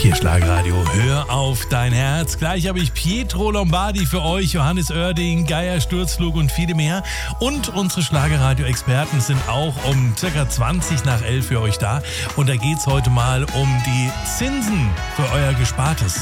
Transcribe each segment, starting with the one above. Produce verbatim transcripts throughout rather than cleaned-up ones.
Hier Schlagerradio, hör auf dein Herz. Gleich habe ich Pietro Lombardi für euch, Johannes Oerding, Geier Sturzflug und viele mehr. Und unsere Schlagerradio-Experten sind auch um circa zwanzig nach elf für euch da. Und da geht es heute mal um die Zinsen für euer Gespartes.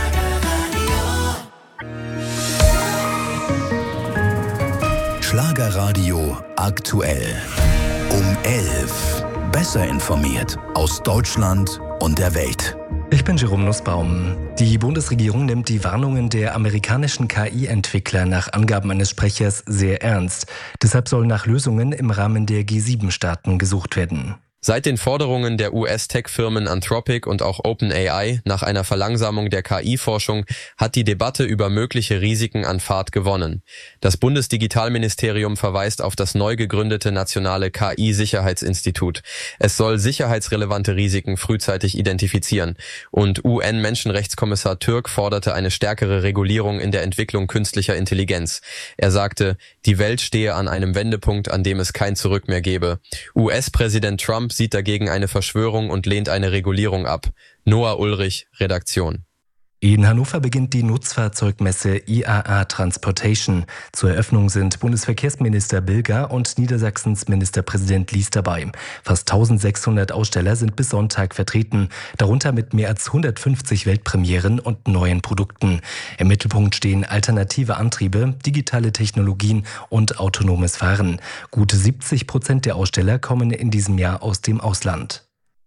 Schlagerradio aktuell. Um elf. Besser informiert aus Deutschland und der Welt. Ich bin Jerome Nussbaum. Die Bundesregierung nimmt die Warnungen der amerikanischen K I-Entwickler nach Angaben eines Sprechers sehr ernst. Deshalb soll nach Lösungen im Rahmen der G sieben Staaten gesucht werden. Seit den Forderungen der U S-Tech-Firmen Anthropic und auch OpenAI nach einer Verlangsamung der K I-Forschung hat die Debatte über mögliche Risiken an Fahrt gewonnen. Das Bundesdigitalministerium verweist auf das neu gegründete nationale K I-Sicherheitsinstitut. Es soll sicherheitsrelevante Risiken frühzeitig identifizieren. Und U N-Menschenrechtskommissar Türk forderte eine stärkere Regulierung in der Entwicklung künstlicher Intelligenz. Er sagte, die Welt stehe an einem Wendepunkt, an dem es kein Zurück mehr gebe. U S-Präsident Trump sieht dagegen eine Verschwörung und lehnt eine Regulierung ab. Noah Ulrich, Redaktion. In Hannover beginnt die Nutzfahrzeugmesse I A A Transportation. Zur Eröffnung sind Bundesverkehrsminister Bilger und Niedersachsens Ministerpräsident Lies dabei. Fast eintausendsechshundert Aussteller sind bis Sonntag vertreten, darunter mit mehr als hundertfünfzig Weltpremieren und neuen Produkten. Im Mittelpunkt stehen alternative Antriebe, digitale Technologien und autonomes Fahren. Gute siebzig Prozent der Aussteller kommen in diesem Jahr aus dem Ausland.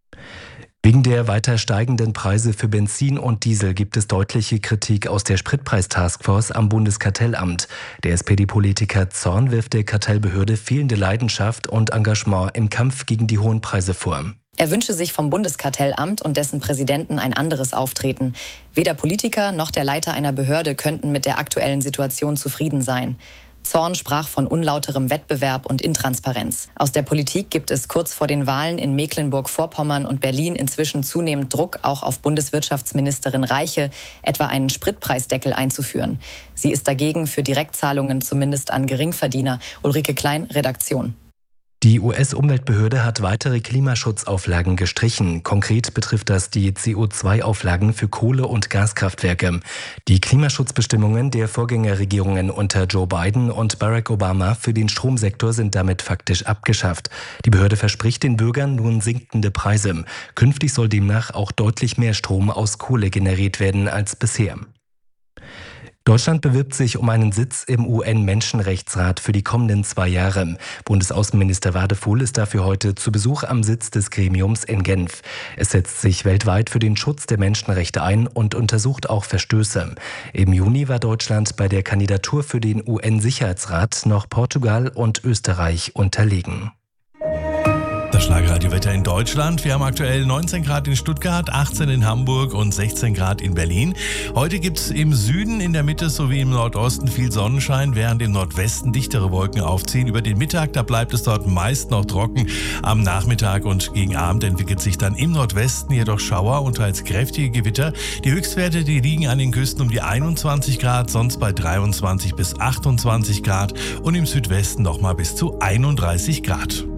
Wegen der weiter steigenden Preise für Benzin und Diesel gibt es deutliche Kritik aus der Spritpreis-Taskforce am Bundeskartellamt. Der S P D-Politiker Zorn wirft der Kartellbehörde fehlende Leidenschaft und Engagement im Kampf gegen die hohen Preise vor. Er wünsche sich vom Bundeskartellamt und dessen Präsidenten ein anderes Auftreten. Weder Politiker noch der Leiter einer Behörde könnten mit der aktuellen Situation zufrieden sein. Zorn sprach von unlauterem Wettbewerb und Intransparenz. Aus der Politik gibt es kurz vor den Wahlen in Mecklenburg-Vorpommern und Berlin inzwischen zunehmend Druck, auch auf Bundeswirtschaftsministerin Reiche, etwa einen Spritpreisdeckel einzuführen. Sie ist dagegen für Direktzahlungen zumindest an Geringverdiener. Ulrike Klein, Redaktion. Die U S-Umweltbehörde hat weitere Klimaschutzauflagen gestrichen. Konkret betrifft das die C O zwei Auflagen für Kohle- und Gaskraftwerke. Die Klimaschutzbestimmungen der Vorgängerregierungen unter Joe Biden und Barack Obama für den Stromsektor sind damit faktisch abgeschafft. Die Behörde verspricht den Bürgern nun sinkende Preise. Künftig soll demnach auch deutlich mehr Strom aus Kohle generiert werden als bisher. Deutschland bewirbt sich um einen Sitz im U N-Menschenrechtsrat für die kommenden zwei Jahre. Bundesaußenminister Wadefuhl ist dafür heute zu Besuch am Sitz des Gremiums in Genf. Es setzt sich weltweit für den Schutz der Menschenrechte ein und untersucht auch Verstöße. Im Juni war Deutschland bei der Kandidatur für den U N-Sicherheitsrat noch Portugal und Österreich unterlegen. Das Schlagerradiowetter in Deutschland. Wir haben aktuell neunzehn Grad in Stuttgart, achtzehn in Hamburg und sechzehn Grad in Berlin. Heute gibt es im Süden, in der Mitte sowie im Nordosten viel Sonnenschein, während im Nordwesten dichtere Wolken aufziehen. Über den Mittag, da bleibt es dort meist noch trocken. Am Nachmittag und gegen Abend entwickelt sich dann im Nordwesten jedoch Schauer und teils kräftige Gewitter. Die Höchstwerte, die liegen an den Küsten um die einundzwanzig Grad, sonst bei dreiundzwanzig bis achtundzwanzig Grad und im Südwesten nochmal bis zu einunddreißig Grad.